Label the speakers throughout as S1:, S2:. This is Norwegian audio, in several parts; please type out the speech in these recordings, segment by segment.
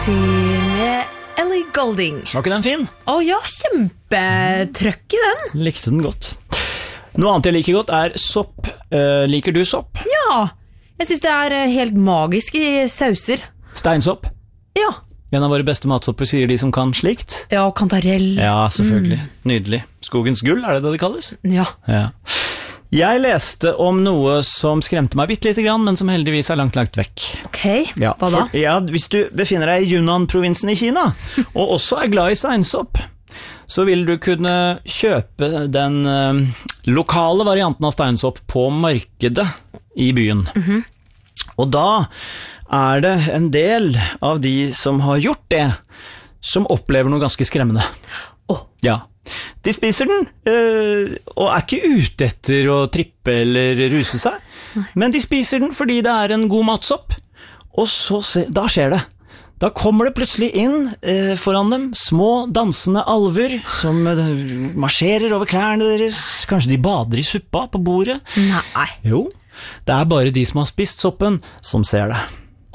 S1: Fancy med Ellie Goulding.
S2: Var ikke den fin?
S1: Ja, kjempetrøkk I den.
S2: Likte den godt. Noe annet jeg liker godt sopp. Liker du sopp?
S1: Ja, jeg synes det helt magisk I sauser.
S2: Steinsopp?
S1: Ja.
S2: En av våre beste matsopper, sier de som kan slikt.
S1: Ja, og kantarell.
S2: Ja, selvfølgelig. Nydelig. Skogens gull, det kalles?
S1: Ja.
S2: Jeg leste om noe som skremte meg bitte lite grann, men som heldigvis langt vekk.
S1: Ok, hva da?
S2: Hvis du befinner deg I Yunnan-provinsen I Kina, og også glad I steinsopp, så vil du kunne kjøpe den lokale varianten av steinsopp på markedet I byen. Og da det en del av de som har gjort det, som opplever noe ganske skremmende. Ja. De spiser den, og ikke ute etter å trippe eller ruse seg, men de spiser den fordi det en god matsopp, og da skjer det. Da kommer det plutselig inn foran dem små dansende alver som marsjerer over klærne deres. Kanskje de bader I suppa på bordet.
S1: Nei.
S2: Jo, det bare de som har spist soppen som ser det.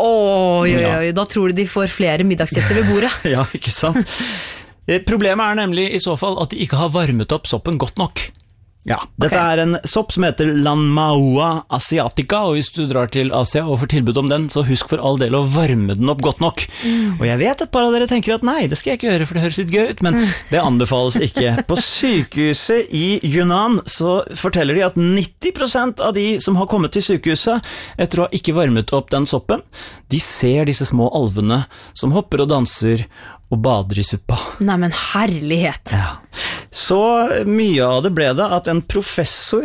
S1: Da tror de får flere middagsgjester ved bordet.
S2: Ja, ikke sant? Problemet nemlig I så fall at de ikke har varmet opp soppen godt nok. Ja, dette en sopp som heter Lanmaoa asiatica, og hvis du drar til Asia og får tilbud om den, så husk for all del å varme den opp godt nok. Og jeg vet et par av dere tenker at nei, det skal jeg ikke gjøre, for det høres litt gøy ut, men det anbefales ikke. På sykehuset I Yunnan så forteller de at 90% av de som har kommet til sykehuset etter å ha ikke varmet opp den soppen, de ser disse små alvene som hopper og danser og bader I suppa.
S1: Nei, men herlighet.
S2: Ja. Så mye av det ble det at en professor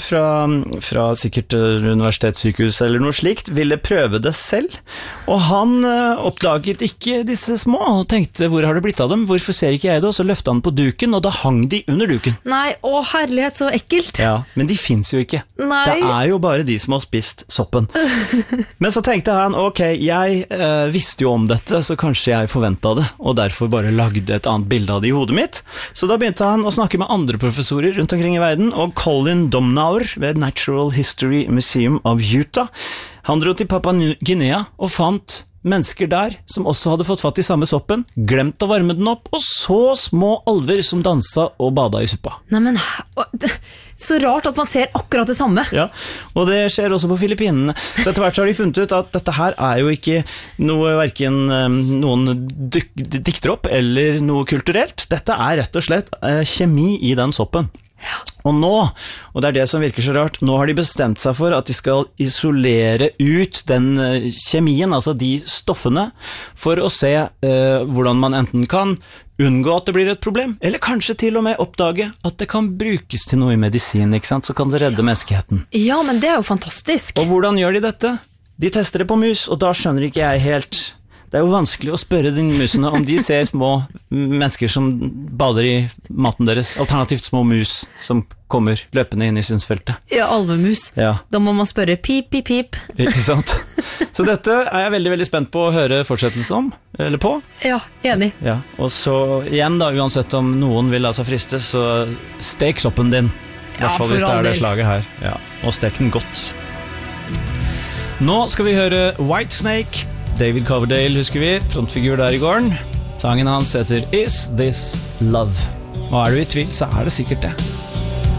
S2: fra sikkert universitetssykehus eller noe slikt ville prøve det selv, og han oppdaget ikke disse små og tenkte, hvor har det blitt av dem? Hvorfor ser ikke jeg det? Og så løftet han på duken, og da hang de under duken.
S1: Nei, herlighet, så ekkelt.
S2: Ja, men de finnes jo ikke.
S1: Nei.
S2: Det jo bare de som har spist soppen. Men så tenkte han, ok, jeg visste jo om dette, så kanskje jeg forventet det, og derfor bare lagde et annet bilde av det I hodet mitt. Så da begynte han å snakke med andre professorer rundt omkring I verden, og Colin Domnauer ved Natural History Museum of Utah, han dro til Papua New Guinea og fant mennesker der som også hadde fått fatt I samme soppen, glemt å varme den opp, og så små alver som danset og badet I suppa.
S1: Nei, men så rart at man ser akkurat det samme.
S2: Ja, og det skjer også på Filippinene. Så etter hvert så har de funnet ut at dette her jo ikke noe, hverken noen dikteropp eller noe kulturelt. Dette rett og slett kjemi I den soppen.
S1: Ja.
S2: Og nå, og det det som virker så rart, nå har de bestemt seg for at de skal isolere ut den kjemien, altså de stoffene, for å se hvordan man enten kan unngå at det blir et problem, eller kanskje til og med oppdage at det kan brukes til noe I medisin, ikke sant? Så kan det redde menneskeheten.
S1: Ja, men det jo fantastisk.
S2: Og hvordan gjør de dette? De tester det på mus, og da skjønner ikke jeg helt. Det jo vanskelig å spørre de musene om de ser små mennesker som bader I maten deres, alternativt små mus som kommer løpende inn I synsfeltet.
S1: Ja, alvemus.
S2: Ja.
S1: Da må man spørre pip, pip, pip.
S2: Ikke sant? Så dette jeg veldig, veldig spent på å høre fortsettelse om, eller på.
S1: Ja, enig.
S2: Ja, og så igjen da, uansett om noen vil la seg friste, så stek soppen din. I hvert fall hvis det det slaget her. Ja, og stek den godt. Nå skal vi høre Whitesnake, David Coverdale husker vi, frontfigur der I gården. Sangen hans heter Is This Love? Og du I tvil, så det sikkert det.